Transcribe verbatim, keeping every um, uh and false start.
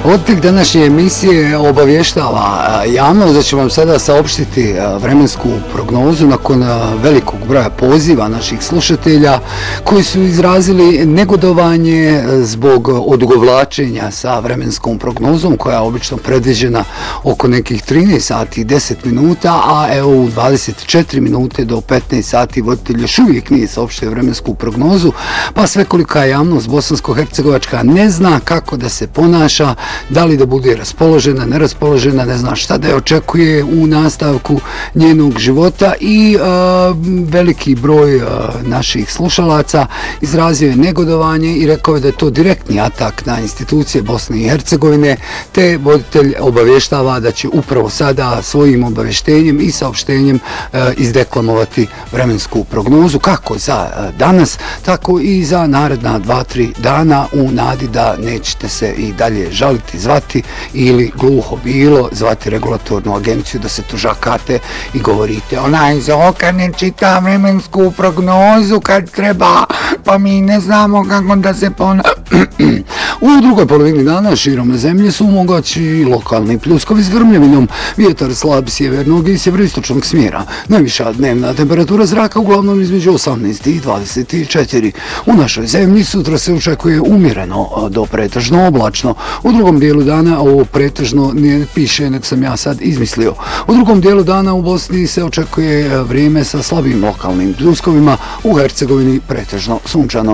Voditelj današnje emisije obavještava javnost da ću vam sada saopštiti vremensku prognozu nakon velikog broja poziva naših slušatelja koji su izrazili negodovanje zbog odugovlačenja sa vremenskom prognozom koja je obično predviđena oko nekih trinaest sati i deset minuta, a evo u dvadeset četiri minute do petnaest sati voditelj još uvijek nije saopštio vremensku prognozu, pa svekolika javnost bosansko-hercegovačka ne zna kako da se ponaša, da li da bude raspoložena, neraspoložena, ne zna šta da je očekuje u nastavku njenog života i uh, veliki broj uh, naših slušalaca izrazio je negodovanje i rekao je da je to direktni atak na institucije Bosne i Hercegovine, te voditelj obavještava da će upravo sada svojim obavještenjem i saopštenjem uh, izdeklamovati vremensku prognozu kako za uh, danas, tako i za naredna dva tri dana u nadi da nećete se i dalje žaliti, zvati ili gluho bilo, zvati regulatornu agenciju da se tužakate i govorite onaj Zoka ne čita vremensku prognozu kad treba, pa mi ne znamo kako da se pona... U drugoj polovini dana širom zemlje su mogući lokalni pljuskovi s grmljavinom, vjetar slab sjevernog i sjeveristočnog smjera. Najviša dnevna temperatura zraka uglavnom između osamnaest i dvadeset četiri. U našoj zemlji sutra se očekuje umjereno do pretežno oblačno. U drugom dijelu dana ovo pretežno ne piše, nek sam ja sad izmislio. U drugom dijelu dana u Bosni se očekuje vrijeme sa slabim lokalnim pljuskovima, u Hercegovini pretežno sunčano.